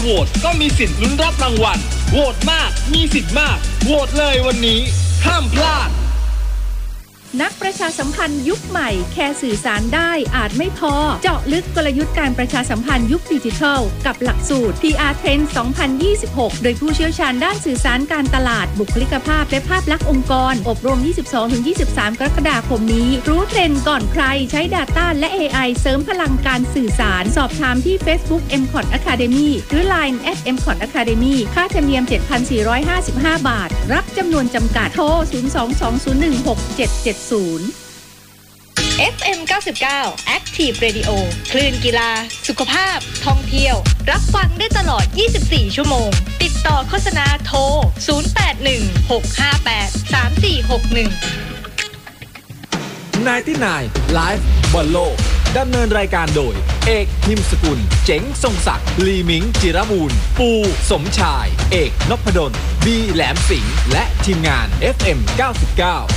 โหวตก็มีสิทธิ์ลุ้นรับรางวัลโหวตมากมีสิทธิ์มากโหวตเลยวันนี้ห้ามพลาดนักประชาสัมพันธ์ยุคใหม่แค่สื่อสารได้อาจไม่พอเจาะลึกกลยุทธ์การประชาสัมพันธ์ยุคดิจิทัลกับหลักสูตร PR Trend 2026 โดยผู้เชี่ยวชาญด้านสื่อสารการตลาดบุคลิกภาพและภาพลักษณ์องค์กรอบรม 22-23 กรกฎาคมนี้รู้เทรนด์ก่อนใครใช้ Data และ AI เสริมพลังการสื่อสารสอบถามที่ Facebook MCOT Academy หรือ Line @MCOT Academy ค่าธรรมเนียม 7,455 บาทรับจำนวนจำกัดโทร 022016770 FM 99 Active Radio คลื่นกีฬาสุขภาพท่องเที่ยวรับฟังได้ตลอด24ชั่วโมงติดต่อโฆษณาโทร0816583461 99 Live บอลโลกดำเนินรายการโดยเอกพิมพ์สกุลเจ๋งทรงศักดิ์ลีมิงจิรบูรณ์ปูสมชายเอกนพดลบีแหลมสิงห์และทีมงาน FM 99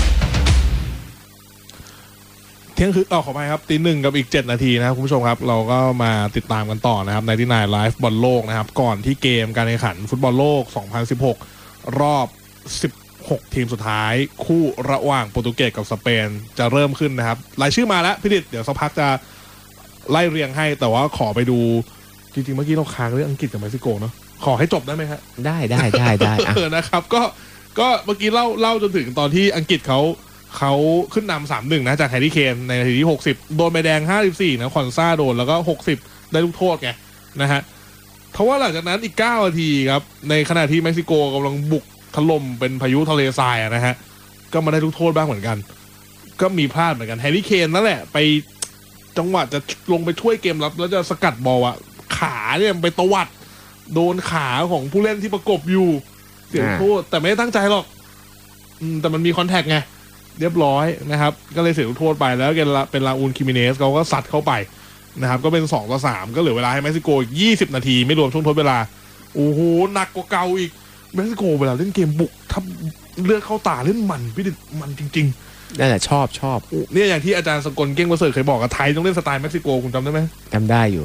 เที่ยงคืนขออภัยครับตีหนึ่งกับอีก7นาทีนะครับคุณผู้ชมครับเราก็มาติดตามกันต่อนะครับในที่99 Live บอลโลกนะครับก่อนที่เกมการแข่งขันฟุตบอลโลก2016รอบ16ทีมสุดท้ายคู่ระหว่างโปรตุเกสกับสเปนจะเริ่มขึ้นนะครับรายชื่อมาแล้วพี่ดิษเดี๋ยวสักพักจะไล่เรียงให้แต่ว่าขอไปดูจริงๆเมื่อกี้เราค้างเรื่องอังกฤษกับเม็กซิโกเนาะขอให้จบได้ไหมครับได้นะครับก็เมื่อกี้เล่าจนถึงตอนที่อังกฤษเขาขึ้นนำ 3-1 นะจากแฮร์รี่เคนในนาทีที่60โดนใบแดง54นะคอนซ่าโดนแล้วก็60ได้ลูกโทษไงนะฮะเพราะว่าหลังจากนั้นอีก9นาทีครับในขณะที่เม็กซิโกกำลังบุกถล่มเป็นพายุทะเลทรายนะฮะก็มาได้ลูกโทษบ้างเหมือนกันก็มีพลาดเหมือนกันแฮร์รี่เคนนั่นแหละไปจังหวะจะลงไปช่วยเกมรับแล้วจะสกัดบอลอะขาเนี่ยไปตวัดโดนขาของผู้เล่นที่ประกบอยู่เสียโทษแต่ไม่ได้ตั้งใจหรอกแต่มันมีคอนแทคไงเรียบร้อยนะครับก็เลยเสียลูกโทษไปแล้วเป็นลาอูนคิมิเนสเขาก็ซัดเข้าไปนะครับก็เป็น2-3ก็เหลือเวลาให้เม็กซิโกอีก20นาทีไม่รวมช่วงทดเวลาโอ้โหหนักกว่าเก่าอีกเม็กซิโกเวลาเล่นเกมบุกถ้าเลือดเข้าตาเล่นมันพี่ดิมันจริงๆนั่นแหละชอบเนี่ยอย่างที่อาจารย์สกลเก้งประเสริฐเคยบอกกับไทยต้องเล่นสไตล์เม็กซิโกคุณจำได้ไหมจำได้อยู่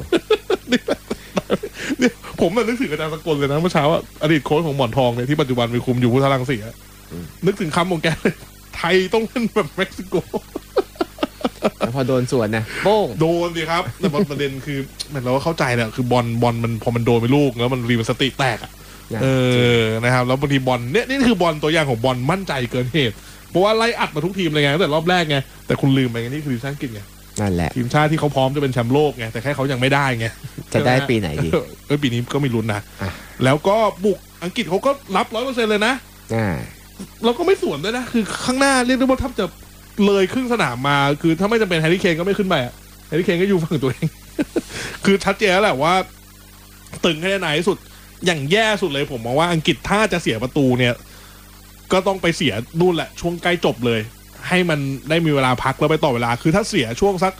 เนี่ยผมนึกถึงอาจารย์สกลเลยนะเมื่อเช้าอดีตโค้ชของหมอนทองเนี่ยที่ปัจจุบันไปคุมอยู่พุทธรังสีนึกถึงคำของแกไทยต้องเล่นแบบเม็กซิโกแล้วพอโดนสวนนะโป้งโดนดิครับแต่ประเด็นคือเราก็เข้าใจแหละคือบอลมันพอมันโดนไปลูกแล้วมันรีสติแตกนะครับแล้วบางทีบอลเนี่ยนี่คือบอลตัวอย่างของบอลมั่นใจเกินเหตุเพราะว่าไล่อัดมาทุกทีมเลยไงตั้งแต่รอบแรกไงแต่คุณลืมไปไงนี่คือทีมชาติอังกฤษไงนั่นแหละทีมชาติที่เขาพร้อมจะเป็นแชมป์โลกไงแต่แค่เขายังไม่ได้ไงจะได้ปีไหนดีปีนี้ก็ไม่ลุ้นนะแล้วก็บุกอังกฤษเขาก็รับ 100% เลยนะเราก็ไม่สวนด้วยนะคือข้างหน้าเรียกได้ว่าถ้าจะเลยครึ่งสนามมาคือถ้าไม่จำเป็นแฮร์รี่เคนก็ไม่ขึ้นไปแฮร์รี่เคนก็อยู่ฝั่งตัวเอง คือชัดเจนแล้วแหละว่าตึงให้ได้ไหนสุดอย่างแย่สุดเลยผมมองว่าอังกฤษถ้าจะเสียประตูเนี่ยก็ต้องไปเสียนู่นแหละช่วงใกล้จบเลยให้มันได้มีเวลาพักแล้วไปต่อเวลาคือถ้าเสียช่วงสัก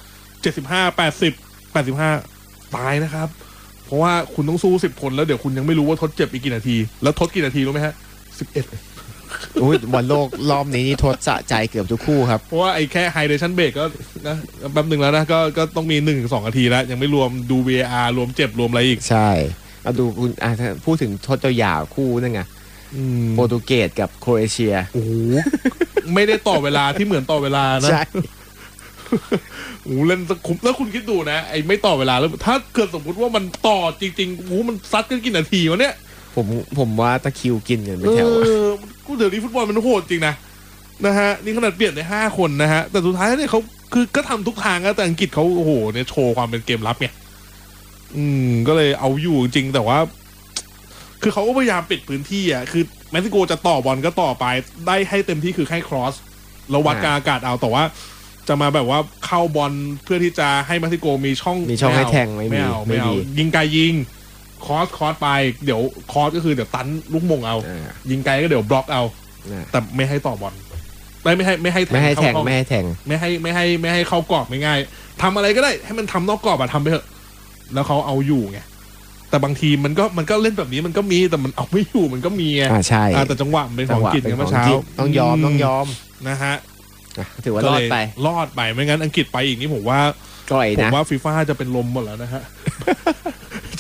75-80-85ตายนะครับเพราะว่าคุณต้องสู้10คนแล้วเดี๋ยวคุณยังไม่รู้ว่าทดเจ็บอีกกี่นาทีแล้วทดกี่นาทีรู้ไหมฮะ11 บอลโลกรอบนี้นี่ทดสะใจเกือบทุกคู่ครับเพราะว่าไอ้แค่ไฮเดรชั่นเบรกก็นะแป๊บนึงแล้วนะก็ต้องมี 1-2 นาทีแล้วยังไม่รวมดู VAR รวมเจ็บรวมอะไรอีกใช่เอาดูคุณพูดถึงทดยาวคู่นั่นไงโปรตุเกสกับโครเอเชียโอ้โหไม่ได้ต่อเวลาที่เหมือนต่อเวลานะใช่โอ้เล่นคุ้มแล้วคุณคิดดูนะไอ้ไม่ต่อเวลาแล้วถ้าเกิดสมมติว่ามันต่อจริงๆโอ้มันซัดกันกี่นาทีวะเนี่ยผมว่าตะคิวกินกันไม่แถวกูเดี๋ยวนี้ฟุตบอลมันโหดจริงนะฮะนี่ขนาดเปลี่ยนได้5คนนะฮะแต่สุดท้ายเนี่ยเขาคือก็ทำทุกทางนะแต่อังกฤษเขาโอ้โหเนี่ยโชว์ความเป็นเกมรับเนี่ยก็เลยเอาอยู่จริงแต่ว่าคือเขาก็พยายามปิดพื้นที่คือเม็กซิโกจะต่อบอลก็ต่อไปได้ให้เต็มที่คือให้ครอสแล้ววัดการอากาศเอาแต่ว่าจะมาแบบว่าเข้าบอลเพื่อที่จะให้เม็กซิโกมีช่องให้แทงไม่เอายิงไกลยิงคอสไปเดี๋ยวคอสก็คือเดี๋ยวตันลูกมงเอายิงไกลก็เดี๋ยวบล็อกเอาแต่ไม่ให้ต่อบอลไม่ให้แทงไม่ให้เข้ากรอบง่ายๆทำอะไรก็ได้ให้มันทำนอกกรอบทำไปเถอะแล้วเขาเอาอยู่ไงแต่บางทีมันก็เล่นแบบนี้มันก็มีแต่มันเอาไม่อยู่มันก็มีไงใช่แต่จังหวะเป็นของอังกฤษเมื่อเช้าต้องยอมนะฮะถือว่ารอดไปไม่งั้นอังกฤษไปอีกนี่ผมว่าฟีฟ่าจะเป็นลมหมดแล้วนะฮะ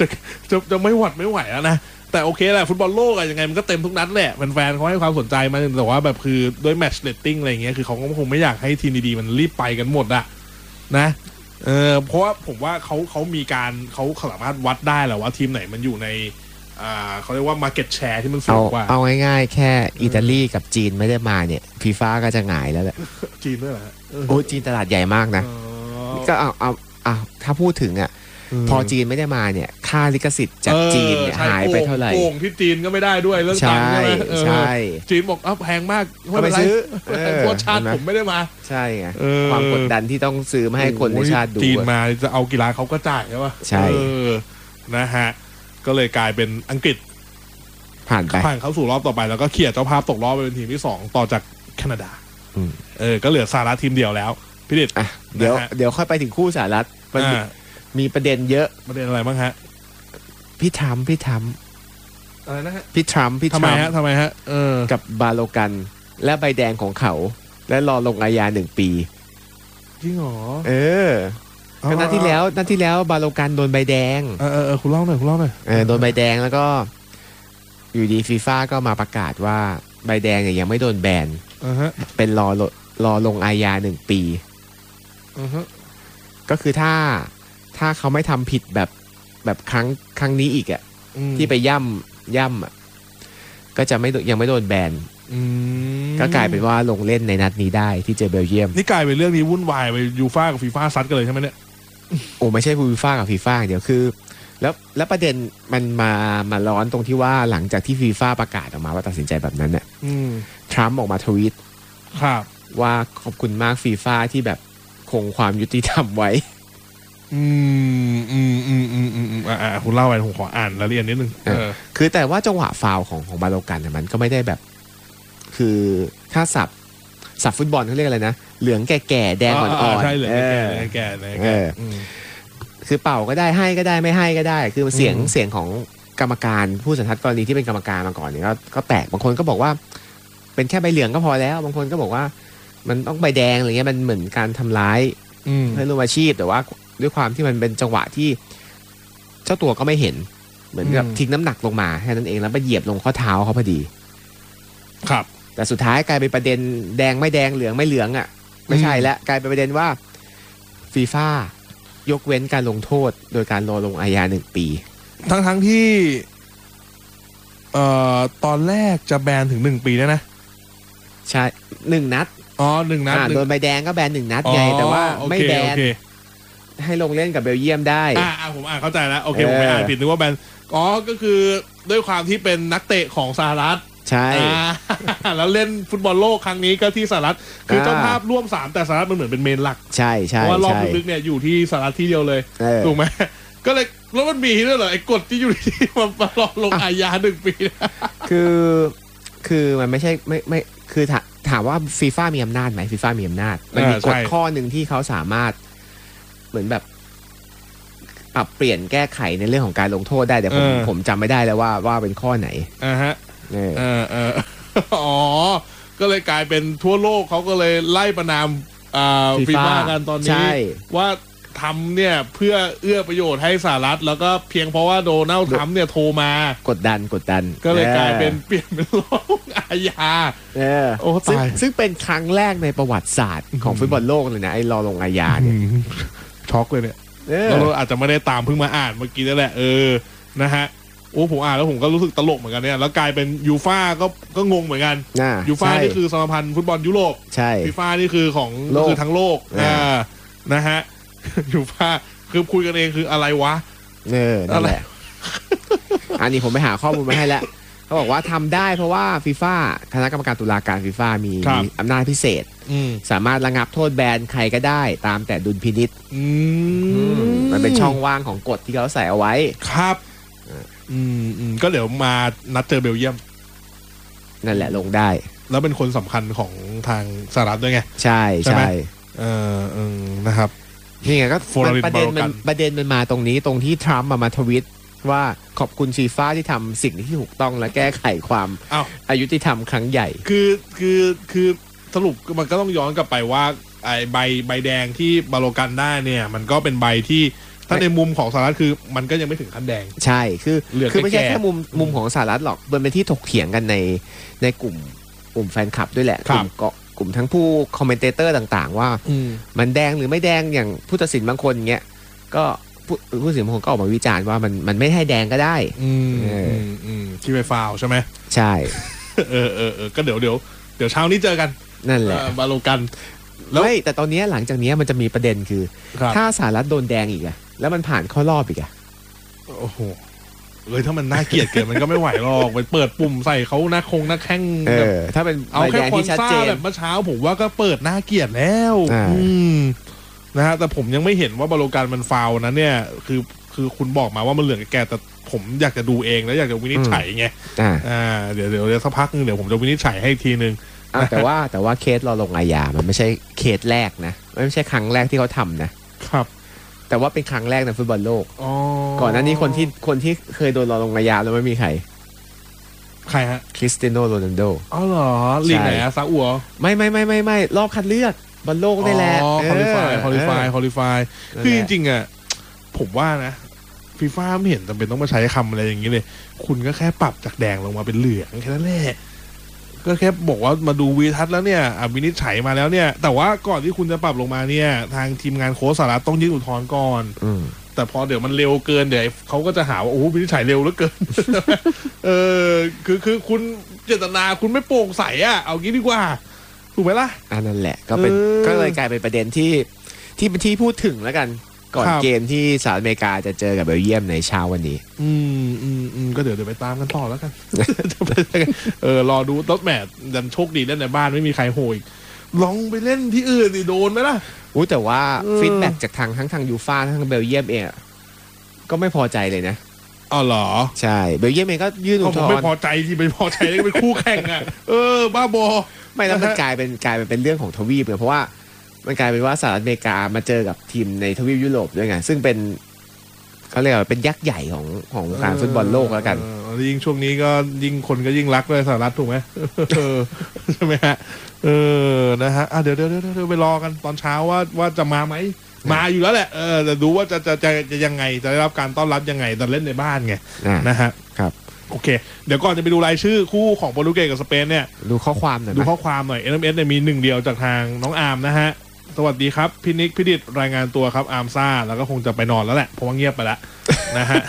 จะไม่หวัดไม่ไหวแล้วนะแต่โอเคแหละฟุตบอลโลกอะยังไงมันก็เต็มทุกนัดแหละแฟนๆเขาให้ความสนใจมาแต่ว่าแบบคือด้วยแมตช์เรตติ้งอะไรเงี้ยคือเขาก็คงไม่อยากให้ทีมดีๆมันรีบไปกันหมดอะนะเพราะว่าผมว่าเขามีการเขาสามารถวัดได้แหละว่าทีมไหนมันอยู่ในเขาเรียกว่า market share ที่มันสูงกว่าเอาง่ายๆแค่อิตาลีกับจีนไม่ได้มาเนี่ยฟีฟ่าก็จะหงายแล้วแหละจีนด้วยเหรอโอ้จีนตลาดใหญ่มากนะก็เอาถ้าพูดถึงพอจีนไม่ได้มาเนี่ยค่าลิขสิทธิ์จากจีนเนี่ยหายไปเท่าไหร่โกงที่จีนก็ไม่ได้ด้วยเรื่องตังค์ใช่ไหมใช่จีนบอกแพงมากไม่ไปซื้อเพราะชาติผมไม่ได้มาใช่ไงความกดดันที่ต้องซื้อมาให้คนในชาติดูจีนมาจะเอากีฬาเขาก็จ่ายใช่ป่ะใช่นะฮะก็เลยกลายเป็นอังกฤษผ่านเข้าสู่รอบต่อไปแล้วก็เขี่ยเจ้าภาพตกรอบไปเป็นทีมที่2ต่อจากแคนาดาก็เหลือสหรัฐทีมเดียวแล้วพี่ดิษเดี๋ยวค่อยไปถึงคู่สหรัฐมีประเด็นเยอะประเด็นอะไรบ้างฮะพี่ทรัมป์อะไรนะฮะพี่ทรัมป์ทำไมฮะกับบาโลกันและใบแดงของเขาและรอลงอาญา1 ปีจริงเหรอนัดที่แล้วบาโลกันโดนใบแดงคุณเล่าหน่อยโดนใบแดงแล้วก็อยู่ดีฟีฟ่าก็มาประกาศว่าใบแดงเนี่ยยังไม่โดนแบนเป็นรอลงอาญา1 ปีก็คือถ้าเขาไม่ทำผิดแบบครั้งนี้อีกที่ไปย่ำก็จะยังไม่โดนแบนก็กลายเป็นว่าลงเล่นในนัดนี้ได้ที่เจอเบลเยียมนี่กลายเป็นเรื่องนี้วุ่นวายไปยูฟ่ากับฟีฟ่าซัดกันเลยใช่ไหมเนี่ยโอ้ไม่ใช่ยูฟ่ากับฟีฟ่าเดี๋ยวคือแล้วประเด็นมันมาร้อนตรงที่ว่าหลังจากที่ฟีฟ่าประกาศออกมาว่าตัดสินใจแบบนั้นเนี่ยทรัมป์ออกมาทวีตว่าขอบคุณมากฟีฟ่าที่แบบคงความยุติธรรมไว้คุณเล่าไปผมขออ่านรายละเอียดนิดนึงคือแต่ว่าจังหวะฟาวล์ของบาโลกันเนี่ยมันก็ไม่ได้แบบคือถ้าสับฟุตบอลเขาเรียกอะไรนะเหลืองแก่ๆแดงอ่อนๆใช่เหลืองแก่คือเป่าก็ได้ให้ก็ได้ไม่ให้ก็ได้คือเสียงของกรรมการผู้สันทัดกรณีที่เป็นกรรมการมาก่อนเนี่ยก็แตกบางคนก็บอกว่าเป็นแค่ใบเหลืองก็พอแล้วบางคนก็บอกว่ามันต้องใบแดงอะไรเงี้ยมันเหมือนการทำร้ายเพื่อนร่วมอาชีพแต่ว่าด้วยความที่มันเป็นจังหวะที่เจ้าตัวก็ไม่เห็นเหมือนกับทิ้งน้ำหนักลงมาแค่นั้นเองแล้วไปเหยียบลงข้อเท้าเขาพอดีครับแต่สุดท้ายกลายเป็นประเด็นแดงไม่แดงเหลืองไม่เหลืองไม่ใช่แล้วกลายเป็นประเด็นว่าฟีฟ่ายกเว้นการลงโทษโดยการรอลงอาญา1 ปีทั้งที่ตอนแรกจะแบนถึง1 ปีนะใช่1 นัด 1 นัดโดนใบแดงก็แบน1 นัดไงแต่ว่าไม่แบนให้ลงเล่นกับเบลเยียมได้ผมเข้าใจแล้วโอเคผมไม่อ่านผิดนึกว่าแบนก็คือด้วยความที่เป็นนักเตะของสหรัฐใช่แล้วเล่นฟุตบอลโลกครั้งนี้ก็ที่สหรัฐคือเจ้าภาพร่วม3แต่สหรัฐมันเหมือนเป็นเมนหลักใช่เพราะว่ารอบลึกๆเนี่ยอยู่ที่สหรัฐที่เดียวเลยถูกไหมก็เลยแล้วมันมีด้วยเหรอไอ้กฎที่อยู่ที่มารอลงอาญา1 ปีคือมันไม่ใช่ไม่คือถามว่าฟีฟ่ามีอำนาจไหมฟีฟ่ามีอำนาจมันมีกฎข้อหนึ่งที่เขาสามารถเหมือนแบบปรับเปลี่ยนแก้ไขในเรื่องของการลงโทษได้แต่ผมจำไม่ได้แล้วว่าเป็นข้อไหนก็เลยกลายเป็นทั่วโลกเขาก็เลยไล่ประนามฟีฟ่ากันตอนนี้ว่าทำเนี่ยเพื่อเอื้อประโยชน์ให้สหรัฐแล้วก็เพียงเพราะว่าโดนัลด์ทรัมป์เนี่ยโทรมากดดันก็เลยกลายเป็นเปลี่ยนเป็นลงอาญาโอ้ตายซึ่งเป็นครั้งแรกในประวัติศาสตร์ของฟุตบอลโลกเลยนะไอ้รอลงอาญาเนี่ยช็อกเลยเนี่ยเราอาจจะไม่ได้ตามเพิ่งมาอ่านเมื่อกี้นั่นแหละนะฮะผมอ่านแล้วผมก็รู้สึกตลกเหมือนกันเนี่ยแล้วกลายเป็นยูฟ่าก็งงเหมือนกันยูฟ่านี่คือสมาพันธ์ฟุตบอลยุโรปฟีฟ่านี่คือของคือทั้งโลกนะฮะยูฟ่าคือคุยกันเองคืออะไรวะนั่นแหละอันนี้ผมไปหาข้อมูลมาให้แล้วเขาบอกว่าทำได้เพราะว่าฟีฟ่าคณะกรรมการตุลาการฟีฟ่ามีอำนาจพิเศษสามารถระงับโทษแบนใครก็ได้ตามแต่ดุลพินิจมันเป็นช่องว่างของกฎที่เขาใส่เอาไว้ครับก็เดี๋ยวมานัดเจอเบลเยียมนั่นแหละลงได้แล้วเป็นคนสำคัญของทางสหรัฐด้วยไงใช่นะครับนี่ไงก็ประเด็นมันมาตรงนี้ตรงที่ทรัมป์มาทวิตว่าขอบคุณฟีฟ่าที่ทำสิ่งที่ถูกต้องและแก้ไขความอายุติธรรมครั้งใหญ่คือสรุปมันก็ต้องย้อนกลับไปว่าไอ้ใบแดงที่บาโลกันได้เนี่ยมันก็เป็นใบที่ถ้าในมุมของสหรัฐคือมันก็ยังไม่ถึงขั้นแดงใช่คือเหลือไม่ใช่แก่แค่มุมของสหรัฐหรอกมันเป็นที่ถกเถียงกันในกลุ่มแฟนคลับด้วยแหละครับกลุ่มทั้งผู้คอมเมนเตอร์ต่างๆว่ามันแดงหรือไม่แดงอย่างผู้ตัดสินบางคนเงี้ยก็ผู้ตัดสินบางคนก็ออกมาวิจารณ์ว่ามันไม่ให้แดงก็ได้ที่ไปฟาวล์ใช่ไหมใช่ก็เดี๋ยวเช้านี้เจอกันนั่นแหละบาโลกันแล้วไม่แต่ตอนนี้หลังจากนี้มันจะมีประเด็นคือ ถ้าสหรัฐโดนแดงอีกอะแล้วมันผ่านเข้ารอบอีกอะโอ้โหถ้ามันน่าเกลียดเกินมันก็ไม่ไหวหรอกไปเปิดปุ่มใส่เขาหน้าแข้งถ้าเป็นเอาใบแค่แดงคอนที่ชัดซ่าเจนแบบเมื่อเช้าผมว่าก็เปิดหน้าเกลียดแล้วนะฮะแต่ผมยังไม่เห็นว่าบาโลกันมันฟาวล์นะเนี่ยคือคุณบอกมาว่ามันเหลืองแก่แต่ผมอยากจะดูเองแล้วอยากจะวินิจฉัยไงเดี๋ยวสักพักนึงเดี๋ยวผมจะวินิจฉัยให้อีกทีนึงแต่ว่าเคสเราลงอาญามันไม่ใช่เคสแรกนะไม่ใช่ครั้งแรกที่เขาทำนะครับแต่ว่าเป็นครั้งแรกในฟุตบอลโลกก่อนหน้านี้คนที่เคยโดนรอลงอาญาแล้วไม่มีใครฮะคริสเตียโนโรนัลโดอ๋อเหรอลีกไหนอะซาอุเหรอไม่รอบคัดเลือกบอลโลกได้แหละคอลิฟายคือจริงๆอะผมว่านะฟีฟ่าไม่เห็นจำเป็นต้องมาใช้คำอะไรอย่างนี้เลยคุณก็แค่ปรับจากแดงลงมาเป็นเหลืองแค่นั้นแหละก็แค่บอกว่ามาดูวีทัศน์แล้วเนี่ยวินิจฉัยมาแล้วเนี่ยแต่ว่าก่อนที่คุณจะปรับลงมาเนี่ยทางทีมงานโค้ชสหรัฐต้องยื่นอุทธรณ์ก่อนแต่พอเดี๋ยวมันเร็วเกินเดี๋ยวเขาก็จะหาว่าโอ้โหวินิจฉัยเร็วเหลือเกิน คือคุณเจตนาคุณไม่โปร่งใสอ่ะเอางี้ดีกว่าถูกไหมล่ะนั่นแหละก็เลยกลายเป็นประเด็นที่พูดถึงแล้วกันก่อนเกมที่สหรัฐอเมริกาจะเจอกับเบลเยียมในเช้าวันนี้ก็เดี๋ยวไปตามกันต่อแล้วกันรอดูรถแมทดันโชคดีเล่นในบ้านไม่มีใครโหยลองไปเล่นที่อื่นดิโดนไหมล่ะแต่ว่าฟีดแบ็กจากทั้งยูฟ่าทั้งเบลเยียมเองก็ไม่พอใจเลยนะอ๋อเหรอใช่เบลเยียมเองก็ยื่นอุทธรณ์ไม่พอใจที่ไม่พอใจก็เป็นคู่แข่งอ่ะบ้าบอไม่แล้วมันกลายเป็นเรื่องของทวีปเลยเพราะว่ามันกลายเป็นว่าสหรัฐอเมริกามาเจอกับทีมในทวีปยุโรปด้วยไงซึ่งเป็นเขาเรียกว่าเป็นยักษ์ใหญ่ของการฟุตบอลโลกแล้วกันยิ่งช่วงนี้ก็ยิ่งคนก็ยิ่งรักเลยสหรัฐถูกไหมใช่ไหมฮะนะฮะเดี๋ยวไปรอกันตอนเช้าว่าจะมาไหมมาอยู่แล้วแหละแต่ดูว่าจะยังไงจะได้รับการต้อนรับยังไงตอนเล่นในบ้านไงนะฮะครับโอเคเดี๋ยวก่อนจะไปดูรายชื่อคู่ของโปรตุเกสกับสเปนเนี่ยดูข้อความหน่อย SMS เนี่ยมีหนึ่งเดียวจากทางน้องอาร์มนะฮะสวัสดีครับพี่นิกพี่ดิษรายงานตัวครับอาร์มซ่าแล้วก็คงจะไปนอนแล้วแหละเพราะว่าเงียบไปแล้ว นะฮะ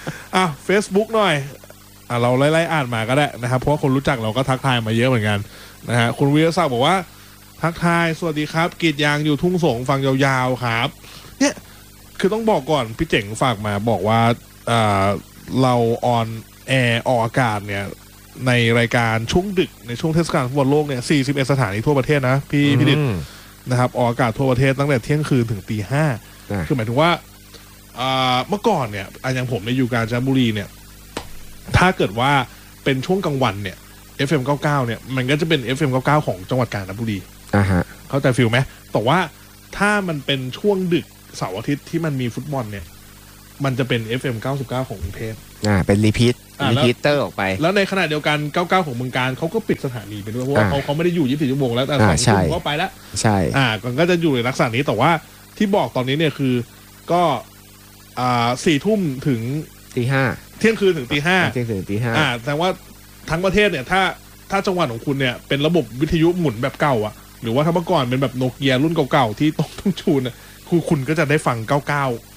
Facebook หน่อยเราไล่อ่านมาก็ได้นะครับเพราะว่าคนรู้จักเราก็ทักทายมาเยอะเหมือนกันนะฮะคุณวิรศักดิ์บอกว่าทักทายสวัสดีครับกรีดยางอยู่ทุ่งสงฟังยาวๆครับเนี่ยคือต้องบอกก่อนพี่เจ๋งฝากมาบอกว่าเราออนแอร์ออกอากาศเนี่ยในรายการช่วงดึกในช่วงเทศกาลฟุตบอลโลกเนี่ย41สถานีทั่วประเทศนะพี่ดิษนะครับออกอากาศทั่วประเทศตั้งแต่เที่ยงคืนถึงตี 5คือหมายถึงว่าเมื่อก่อนเนี่ยอย่างผมในอยู่กาญจนบุรีเนี่ยถ้าเกิดว่าเป็นช่วงกลางวันเนี่ย FM 99เนี่ยมันก็จะเป็น FM 99ของจังหวัดกาญจนบุรีเข้าใจฟิลไหมแต่ว่าถ้ามันเป็นช่วงดึกเสาร์อาทิตย์ที่มันมีฟุตบอลเนี่ยมันจะเป็น FM 99ของกรุงเทพเป็นรีพีทเตอร์ออกไปแล้วในขณะเดียวกัน99ของเมืองการเขาก็ปิดสถานีไปด้วยเพราะว่าเขาไม่ได้อยู่24ชั่วโมงแล้วแต่2 ทุ่มก็ไปแล้วใช่ก็จะอยู่ในลักษณะนี้แต่ว่าที่บอกตอนนี้เนี่ยคือก็4 ทุ่มถึงตี 5 เที่ยงคืนถึงตี 5แต่ว่าทั้งประเทศเนี่ยถ้าจังหวัดของคุณเนี่ยเป็นระบบวิทยุหมุนแบบเก่าอ่ะหรือว่าถ้าเมื่อก่อนเป็นแบบโนเกียรุ่นเก่าๆที่ต้องชูนอ่ะคุณก็จะได้ฟัง99